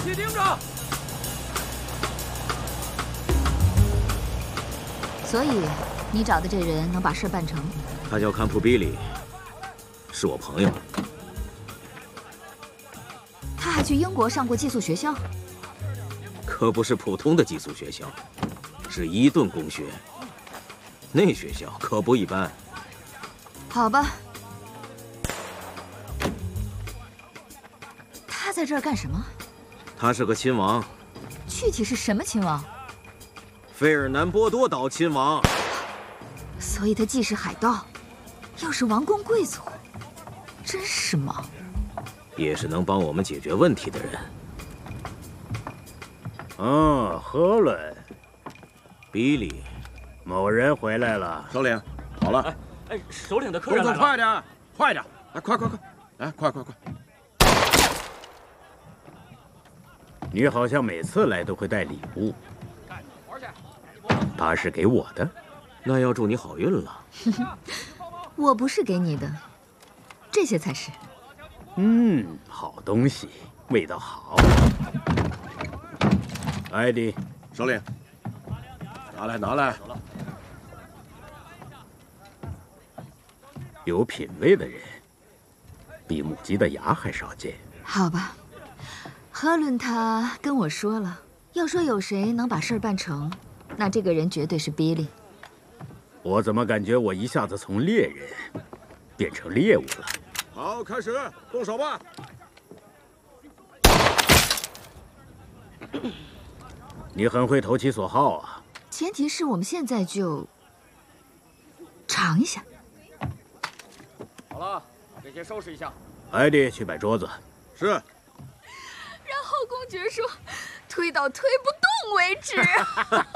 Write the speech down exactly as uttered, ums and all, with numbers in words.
细盯着。 所以，你找的这人能把事办成？ 他叫坎普比利，是我朋友。 他还去英国上过寄宿学校？ 可不是普通的寄宿学校，是伊顿公学。那学校可不一般。 好吧。他在这儿干什么？ 他是个亲王。 具体是什么亲王？ 费尔南波多岛亲王。 所以他既是海盗，又是王公贵族，真是忙。 也是能帮我们解决问题的人。 哦，荷伦， 比利， 某人回来了。 首领，好了。 哎哎，首领的客动人来了。 作快点，快点！来，快快快！来，快快快！ 你好像每次来都会带礼物。他是给我的。 那要祝你好运了。 我不是给你的，这些才是。 嗯，好东西，味道好。艾迪， 首领，拿来拿来。 有品味的人，比母鸡的牙还少见。 好吧，赫伦他跟我说了，要说有谁能把事儿办成，那这个人绝对是比利。 我怎么感觉我一下子从猎人变成猎物了？ 好，开始动手吧。 你很会投其所好啊。 前提是我们现在就尝一下。 好了，这些收拾一下。 艾迪，去摆桌子。 是。 然后公爵说，推到推不动为止。